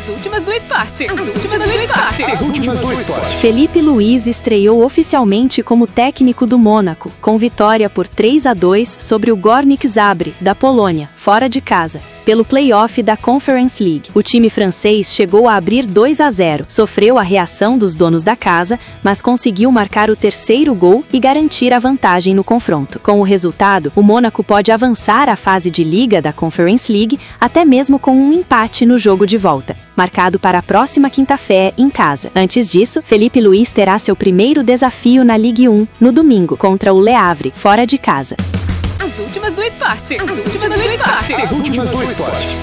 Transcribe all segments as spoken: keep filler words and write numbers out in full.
As últimas do esporte. As últimas do esporte. As últimas do esporte. Felipe Luiz estreou oficialmente como técnico do Mônaco, com vitória por três a dois sobre o Górnik Zabrze, da Polônia, fora de casa, pelo play-off da Conference League. O time francês chegou a abrir dois a zero, sofreu a reação dos donos da casa, mas conseguiu marcar o terceiro gol e garantir a vantagem no confronto. Com o resultado, o Mônaco pode avançar à fase de liga da Conference League, até mesmo com um empate no jogo de volta, marcado para a próxima quinta-feira em casa. Antes disso, Felipe Luiz terá seu primeiro desafio na Ligue um, no domingo, contra o Le Havre, fora de casa. As últimas do esporte. As últimas do esporte. As últimas do esporte.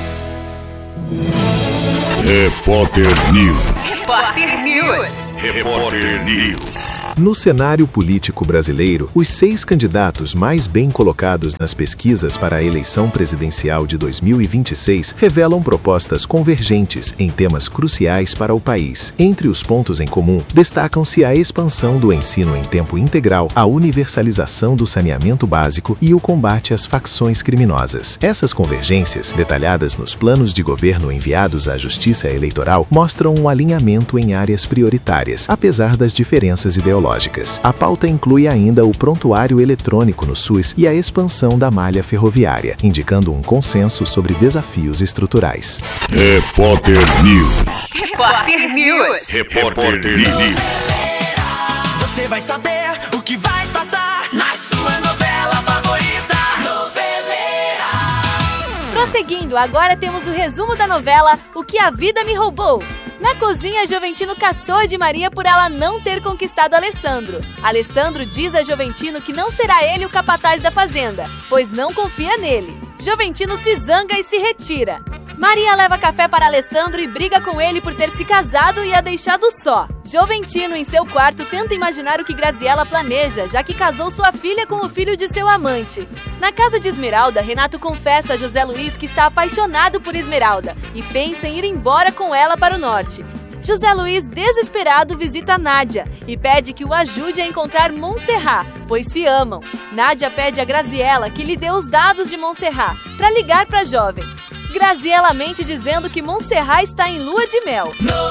Repórter News. Repórter News. Repórter News. No cenário político brasileiro, os seis candidatos mais bem colocados nas pesquisas para a eleição presidencial de dois mil e vinte e seis revelam propostas convergentes em temas cruciais para o país. Entre os pontos em comum, destacam-se a expansão do ensino em tempo integral, a universalização do saneamento básico e o combate às facções criminosas. Essas convergências, detalhadas nos planos de governo enviados à Justiça Eleitoral, mostram um alinhamento em áreas prioritárias, apesar das diferenças ideológicas. A pauta inclui ainda o prontuário eletrônico no SUS e a expansão da malha ferroviária, indicando um consenso sobre desafios estruturais. Repórter News. Repórter News. Repórter News. Você vai saber o que vai passar na sua novela favorita. Noveleira. Prosseguindo, agora temos o resumo da novela O que a Vida Me Roubou. Na cozinha, Joventino caçoa de Maria por ela não ter conquistado Alessandro. Alessandro diz a Joventino que não será ele o capataz da fazenda, pois não confia nele. Joventino se zanga e se retira. Maria leva café para Alessandro e briga com ele por ter se casado e a deixado só. Joventino, em seu quarto, tenta imaginar o que Graziella planeja, já que casou sua filha com o filho de seu amante. Na casa de Esmeralda, Renato confessa a José Luiz que está apaixonado por Esmeralda e pensa em ir embora com ela para o norte. José Luiz, desesperado, visita Nádia e pede que o ajude a encontrar Montserrat, pois se amam. Nádia pede a Graziella que lhe dê os dados de Montserrat para ligar para a jovem. Graziella mente dizendo que Montserrat está em lua de mel.